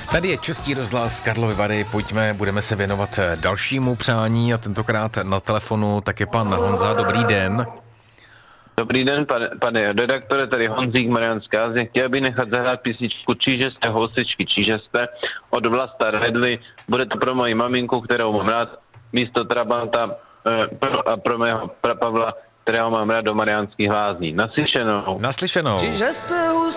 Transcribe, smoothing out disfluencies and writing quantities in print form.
Tady je Český rozhlas Karlovy Vary, budeme se věnovat dalšímu přání a tentokrát na telefonu tak je pan Honza, dobrý den. Dobrý den, pane redaktore, tady Honzík Mariánské Lázně. Chtěl bych nechat zahrát písničku Čížesté housičky Čížesté od Vlasta Redly. Bude to pro moji maminku, kterou mám rád, místo Trabanta a pro mého prapavla, kterého mám rád do Mariánských Lázní. Naslyšenou. Naslyšenou.